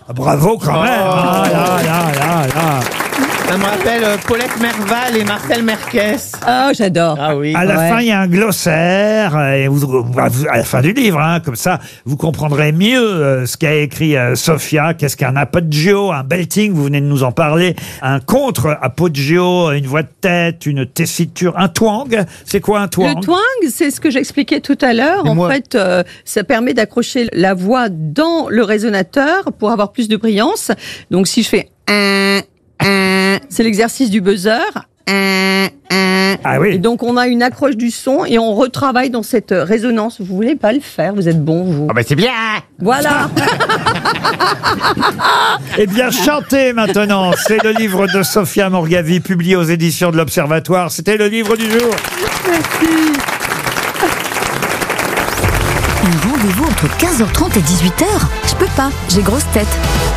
Bravo quand même. Ah, là. Ça me rappelle Paulette Merval et Marcel Merquès. Ah, j'adore. Ah oui. À la fin, il y a un glossaire, et à la fin du livre, hein, comme ça, vous comprendrez mieux ce qu'a écrit Sophia. Qu'est-ce qu'un appoggio, un belting, vous venez de nous en parler, un contre-appoggio, une voix de tête, une tessiture, un twang. C'est quoi un twang? Le twang, c'est ce que j'expliquais tout à l'heure. En fait, ça permet d'accrocher la voix dans le résonateur pour avoir plus de brillance. Donc, si je fais c'est l'exercice du buzzer. Ah oui. Et donc, on a une accroche du son et on retravaille dans cette résonance. Vous voulez pas le faire? Vous êtes bon, vous. Ah ben c'est bien. Voilà. Eh bien, chantez maintenant. C'est le livre de Sophia Morgavi, publié aux éditions de l'Observatoire. C'était le livre du jour. Merci. Un rendez-vous entre 15h30 et 18h? Je peux pas, j'ai grosse tête.